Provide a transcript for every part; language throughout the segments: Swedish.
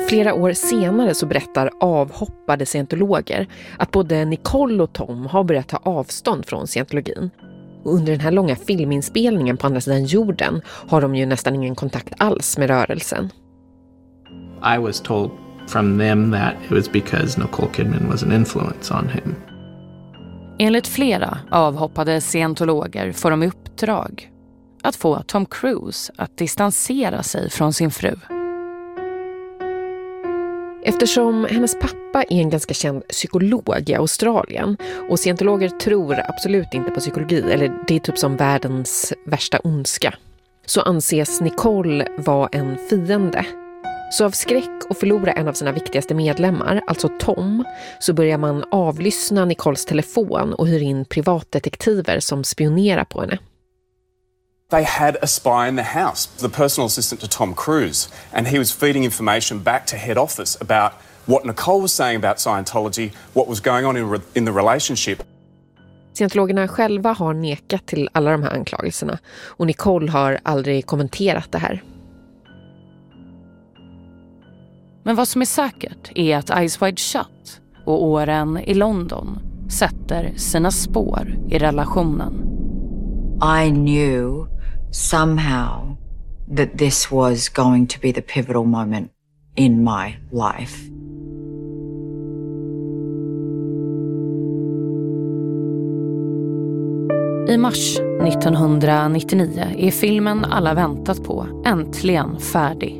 Flera år senare så berättar avhoppade scientologer att både Nicole och Tom har börjat ta avstånd från scientologin. Och under den här långa filminspelningen på andra sidan jorden har de ju nästan ingen kontakt alls med rörelsen. I was told from them that it was because Nicole Kidman was an influence on him. Enligt flera avhoppade scientologer får de i uppdrag att få Tom Cruise att distansera sig från sin fru. Eftersom hennes pappa är en ganska känd psykolog i Australien och scientologer tror absolut inte på psykologi, eller det är typ som världens värsta ondska, så anses Nicole vara en fiende. Så av skräck och förlora en av sina viktigaste medlemmar, alltså Tom, så börjar man avlyssna Nicoles telefon och hyr in privatdetektiver som spionerar på henne. They had a spy in the house, the personal assistant to Tom Cruise, and he was feeding information back to head office about what Nicole was saying about Scientology, what was going on in the relationship. Scientologerna själva har nekat till alla de här anklagelserna och Nicole har aldrig kommenterat det här. Men vad som är säkert är att Eyes Wide Shut och åren i London sätter sina spår i relationen. I knew somehow that this was going to be the pivotal moment in my life. I mars 1999 är filmen alla väntat på äntligen färdig.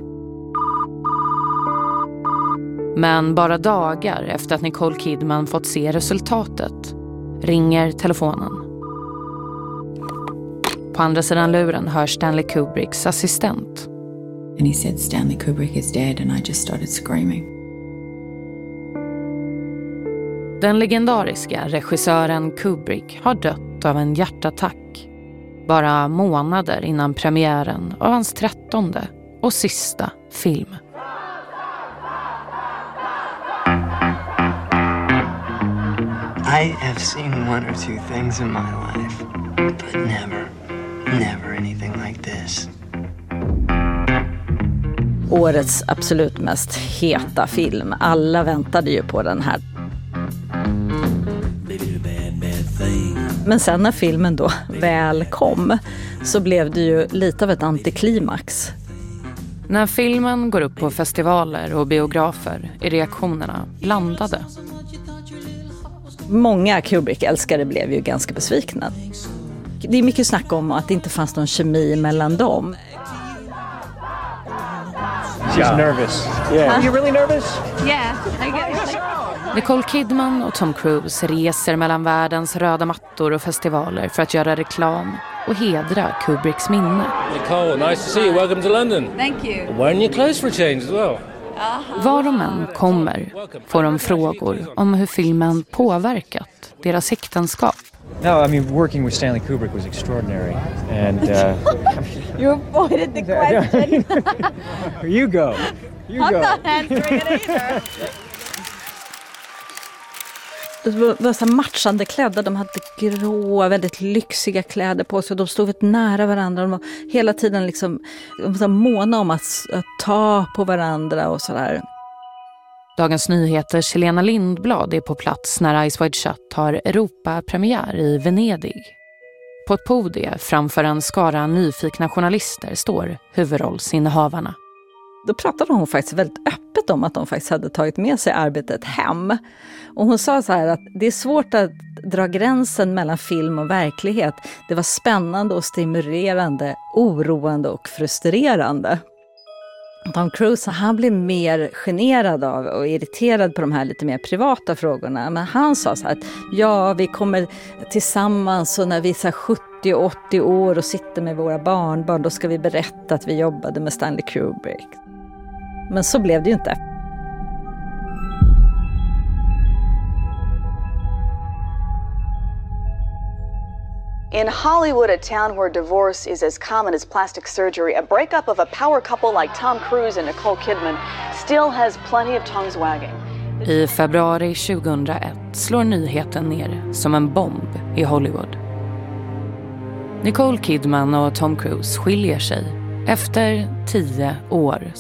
Men bara dagar efter att Nicole Kidman fått se resultatet ringer telefonen. På andra sidan luren hör Stanley Kubricks assistent. And he said, Stanley Kubrick is dead, and I just started screaming. Den legendariska regissören Kubrick har dött av en hjärtattack. Bara månader innan premiären av hans 13:e och sista film. I have seen one or two things in my life, but never anything like this. Årets absolut mest heta film. Alla väntade ju på den här. Men sen när filmen då väl kom så blev det ju lite av ett antiklimax. När filmen går upp på festivaler och biografer är reaktionerna blandade. Många Kubrick-älskare blev ju ganska besvikna. Det är mycket snack om att det inte fanns någon kemi mellan dem. She's nervous. Yeah. Are you really nervous? Yeah, I get it. Nicole Kidman och Tom Cruise reser mellan världens röda mattor och festivaler för att göra reklam och hedra Kubricks minne. Nicole, nice to see you. Welcome to London. Thank you. Wearing your clothes for a change as well. Var de än kommer får de frågor om hur filmen påverkat deras äktenskap. No, I mean, working with Stanley Kubrick was extraordinary. And You avoided the question. You go. You I'm go. not answering it either. De var så matchande klädda, de hade gråa, väldigt lyxiga kläder på sig. De stod väldigt nära varandra, de var hela tiden liksom, de var måna om att ta på varandra och sådär. Dagens Nyheters Helena Lindblad är på plats när Eyes Wide Shut har Europapremiär i Venedig. På ett podium framför en skara nyfikna journalister står huvudrollsinnehavarna. Då pratade hon faktiskt väldigt öppet om att de faktiskt hade tagit med sig arbetet hem. Och hon sa så här att det är svårt att dra gränsen mellan film och verklighet. Det var spännande och stimulerande, oroande och frustrerande. Tom Cruise, han blev mer generad av och irriterad på de här lite mer privata frågorna. Men han sa så här att ja, vi kommer tillsammans och när vi är 70 och 80 år och sitter med våra barnbarn, då ska vi berätta att vi jobbade med Stanley Kubrick. Men så blev det ju inte. In Hollywood, a town where divorce is as common as plastic surgery, a breakup of a power couple like Tom Cruise and Nicole Kidman still has plenty of tongues wagging. I februari 2001 slår nyheten ner som en bomb i Hollywood. Nicole Kidman och Tom Cruise skiljer sig efter 10 år